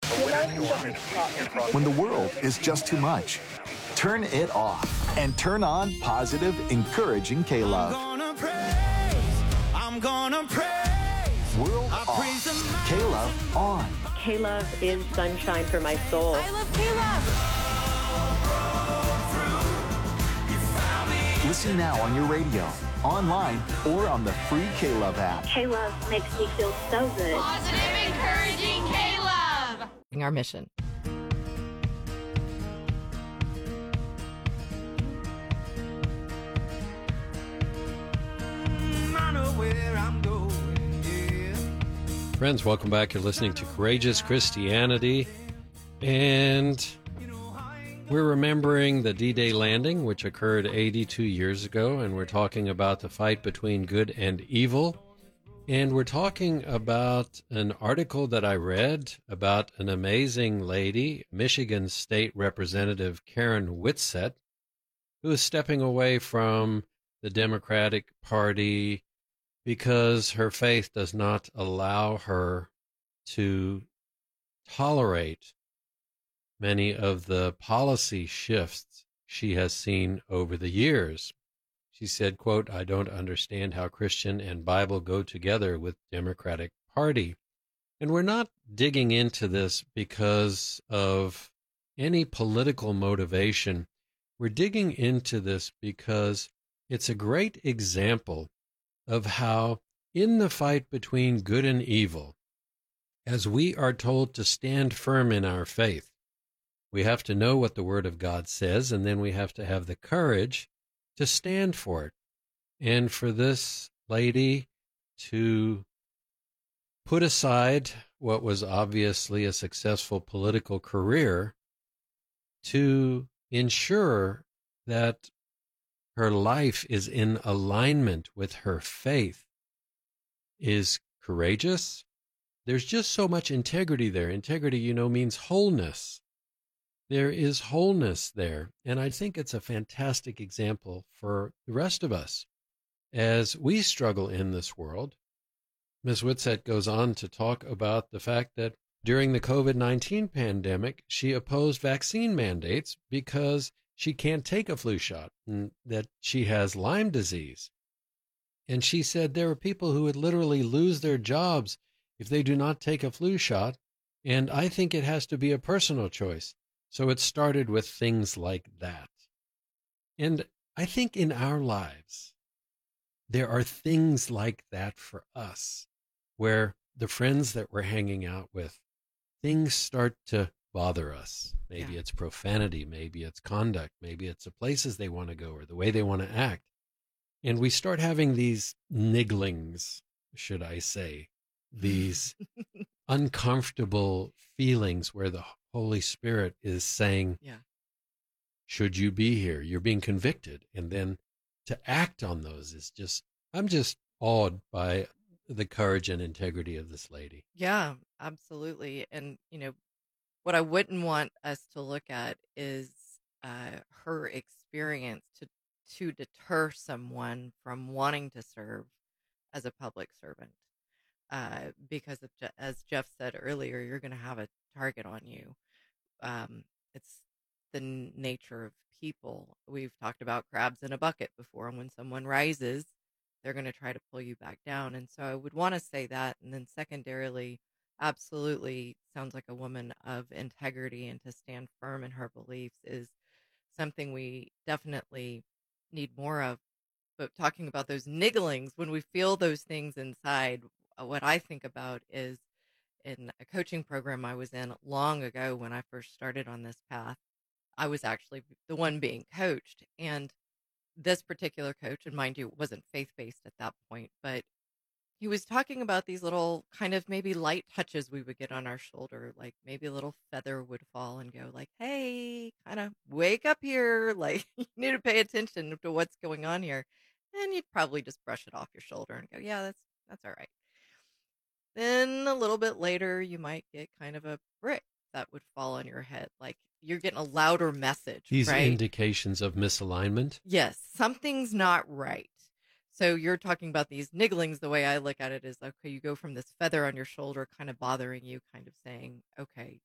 When the world is just too much, turn it off and turn on positive, encouraging K-Love. I'm gonna praise. World off, K-Love on. K-Love is sunshine for my soul. I love K-Love. Listen now on your radio, online, or on the free K-Love app. K-Love makes me feel so good. Positive, encouraging K-Love. Our mission. I know where I'm going, yeah. Friends, welcome back. You're listening to Courageous Christianity, and we're remembering the D-Day landing, which occurred 82 years ago, and we're talking about the fight between good and evil. And we're talking about an article that I read about an amazing lady, Michigan State Representative Karen Whitsett, who is stepping away from the Democratic Party because her faith does not allow her to tolerate many of the policy shifts she has seen over the years. She said, quote, "I don't understand how Christian and Bible go together with Democratic Party." And we're not digging into this because of any political motivation. We're digging into this because it's a great example of how in the fight between good and evil, as we are told to stand firm in our faith, we have to know what the Word of God says, and then we have to have the courage to stand for it. And for this lady to put aside what was obviously a successful political career to ensure that her life is in alignment with her faith is courageous. There's just so much integrity there. Integrity, means wholeness. There is wholeness there. And I think it's a fantastic example for the rest of us as we struggle in this world. Ms. Whitsett goes on to talk about the fact that during the COVID-19 pandemic, she opposed vaccine mandates because she can't take a flu shot and that she has Lyme disease. And she said there are people who would literally lose their jobs if they do not take a flu shot. And I think it has to be a personal choice. So it started with things like that. And I think in our lives, there are things like that for us, where the friends that we're hanging out with, things start to bother us. Maybe it's profanity, maybe it's conduct, maybe it's the places they want to go or the way they want to act. And we start having these nigglings, should I say, these uncomfortable feelings where the Holy Spirit is saying, should you be here? You're being convicted. And then to act on those is just, I'm just awed by the courage and integrity of this lady. Yeah, absolutely. And, what I wouldn't want us to look at is her experience to deter someone from wanting to serve as a public servant. Because as Jeff said earlier, you're going to have a target on you. It's the nature of people. We've talked about crabs in a bucket before, and when someone rises, they're going to try to pull you back down. And so I would want to say that. And then secondarily, absolutely sounds like a woman of integrity, and to stand firm in her beliefs is something we definitely need more of. But talking about those nigglings, when we feel those things inside, what I think about is in a coaching program I was in long ago when I first started on this path, I was actually the one being coached. And this particular coach, and mind you, wasn't faith-based at that point, but he was talking about these little kind of maybe light touches we would get on our shoulder, like maybe a little feather would fall and go like, hey, kind of wake up here. Like you need to pay attention to what's going on here. And you'd probably just brush it off your shoulder and go, yeah, that's all right. Then a little bit later, you might get kind of a brick that would fall on your head. Like you're getting a louder message. These right? indications of misalignment. Yes, something's not right. So you're talking about these nigglings. The way I look at it is, okay, you go from this feather on your shoulder kind of bothering you, kind of saying, okay,